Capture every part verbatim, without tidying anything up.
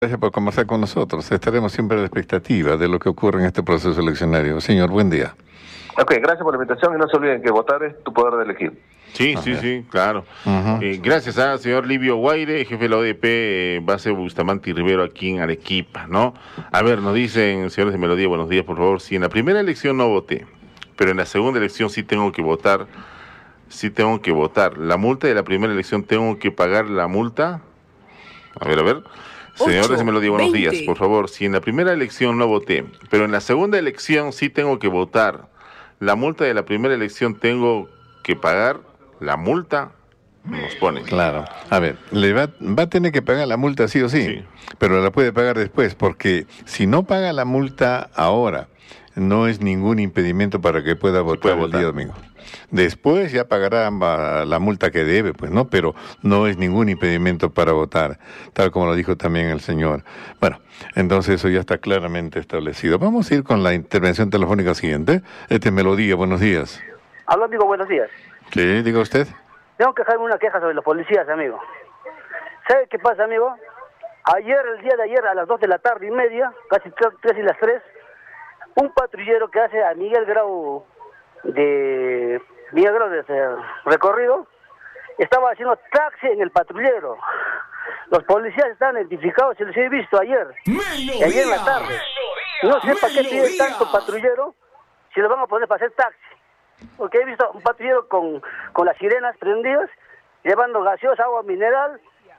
Gracias por conversar con nosotros. Estaremos siempre a la expectativa de lo que ocurre en este proceso eleccionario. Señor, buen día. Ok, gracias por la invitación y no se olviden que votar es tu poder de elegir. Sí, sí, sí, claro. Uh-huh. eh, gracias al señor Livio Guaire, jefe de la O D P, eh, base Bustamante y Rivero aquí en Arequipa, ¿no? A ver, nos dicen, señores de Melodía, buenos días, por favor, si en la primera elección no voté, pero en la segunda elección sí tengo que votar, sí tengo que votar. La multa de la primera elección, ¿tengo que pagar la multa? A ver, a ver. Señores de Melodía, buenos días, por favor, si en la primera elección no voté, pero en la segunda elección sí tengo que votar, la multa de la primera elección tengo que pagar, la multa nos pone. Claro, a ver, le va, va a tener que pagar la multa sí o sí, sí, pero la puede pagar después, porque si no paga la multa ahora, no es ningún impedimento para que pueda votar, puede votar. el día domingo. Después ya pagará la multa que debe, pues, ¿no? Pero no es ningún impedimento para votar, tal como lo dijo también el señor. Bueno, entonces eso ya está claramente establecido. Vamos a ir con la intervención telefónica siguiente. Este es Melodía, buenos días. Aló, amigo, buenos días. Sí, diga usted. Tengo que dejarme una queja sobre los policías, amigo. ¿Sabe qué pasa, amigo? Ayer, el día de ayer, a las dos de la tarde y media, casi tres y las tres, un patrullero que hace a Miguel Grau de Miguel Grau de ese recorrido, estaba haciendo taxi en el patrullero. Los policías están identificados, se los he visto ayer, Melodía, ayer en la tarde. No sé para qué piden tanto patrullero si lo van a poner para hacer taxi. Porque he visto un patrullero con, con las sirenas prendidas, llevando gaseosa, agua mineral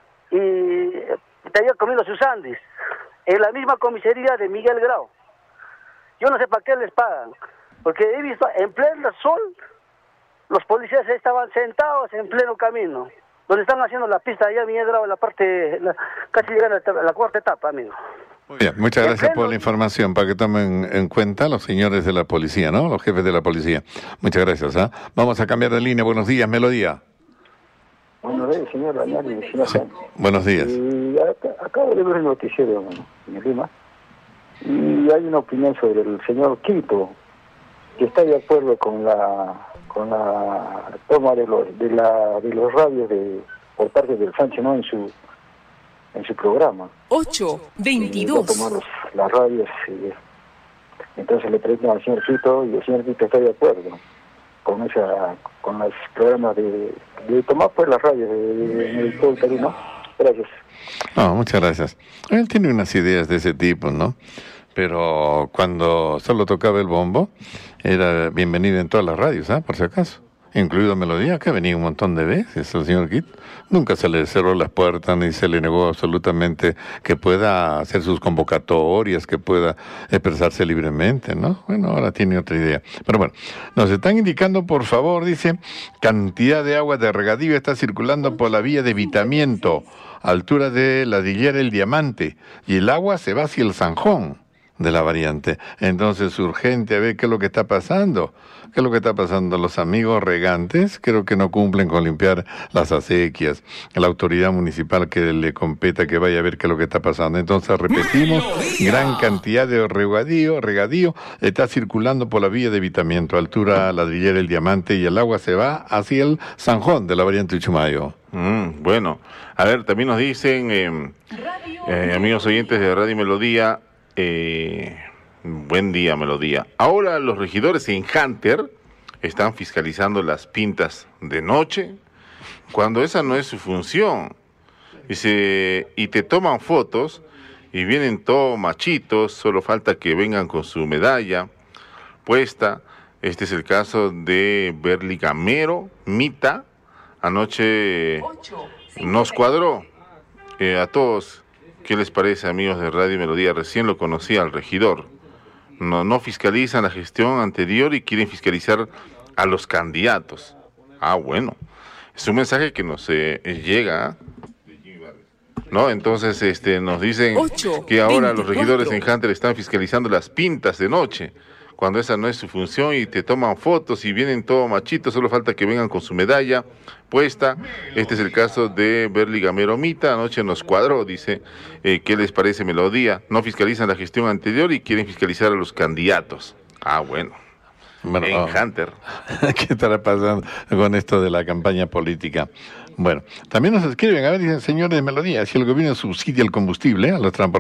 y estaría comiendo sus sándwiches en la misma comisaría de Miguel Grau. Yo no sé para qué les pagan, porque he visto en pleno sol, los policías estaban sentados en pleno camino, donde están haciendo la pista allá Miguel Grau, en la parte, la, casi llegando a la cuarta etapa, amigo. Muy bien, muchas gracias por la información, para que tomen en cuenta los señores de la policía, ¿no? Los jefes de la policía. Muchas gracias, ¿eh? Vamos a cambiar de línea. Buenos días, Melodía. Buenos días, señor Daniel. Sí. Buenos días. Y acá, acabo de ver el noticiero en Lima, y hay una opinión sobre el señor Quito, que está de acuerdo con la con la toma de los de la de los radios de por parte del Sánchez, ¿no? en su en su programa. ocho veintidós. Tomar los, las radios. Y, entonces le preguntan al señor Quito y el señor Quito está de acuerdo con esa con los programas de, de tomar pues las radios de, de, de todo el Perú, ¿no? Gracias. No, muchas gracias. Él tiene unas ideas de ese tipo, ¿no? Pero cuando solo tocaba el bombo, era bienvenido en todas las radios, ¿ah? ¿eh? Por si acaso. Incluido Melodía, que ha venido un montón de veces el señor Kit. Nunca se le cerró las puertas ni se le negó absolutamente que pueda hacer sus convocatorias, que pueda expresarse libremente, ¿no? Bueno, ahora tiene otra idea. Pero bueno, nos están indicando, por favor, dice, cantidad de agua de regadío está circulando por la vía de evitamiento, altura de la Dillera El Diamante, y el agua se va hacia el Zanjón de la variante. Entonces, urgente, a ver qué es lo que está pasando. ¿Qué es lo que está pasando? Los amigos regantes creo que no cumplen con limpiar las acequias. La autoridad municipal que le competa que vaya a ver qué es lo que está pasando. Entonces, repetimos, gran cantidad de regadío, regadío está circulando por la vía de evitamiento, altura Ladrillera El Diamante, y el agua se va hacia el Zanjón de la variante Uchumayo. Mm, bueno, a ver, también nos dicen, eh, eh, amigos oyentes de Radio Melodía, Eh, buen día, Melodía. Ahora los regidores en Hunter están fiscalizando las pintas de noche, cuando esa no es su función. Dice, y te toman fotos y vienen todos machitos, solo falta que vengan con su medalla puesta. Este es el caso de Berly Gamero, Mita. Anoche nos cuadró eh, a todos. ¿Qué les parece, amigos de Radio Melodía? Recién lo conocí al regidor. No, no fiscalizan la gestión anterior y quieren fiscalizar a los candidatos. Ah, bueno. Es un mensaje que nos eh, llega, ¿no? Entonces este, nos dicen que ahora los regidores en Hunter están fiscalizando las pintas de noche, cuando esa no es su función, y te toman fotos y vienen todos machitos, solo falta que vengan con su medalla puesta. Este es el caso de Berly Gamero Mita. Anoche nos cuadró, dice, eh, ¿qué les parece, Melodía? No fiscalizan la gestión anterior y quieren fiscalizar a los candidatos. Ah, bueno. Bueno, en oh. Hunter. ¿Qué estará pasando con esto de la campaña política? Bueno, también nos escriben, a ver, dicen, señores de Melodía, si el gobierno subsidia el combustible a los transportistas,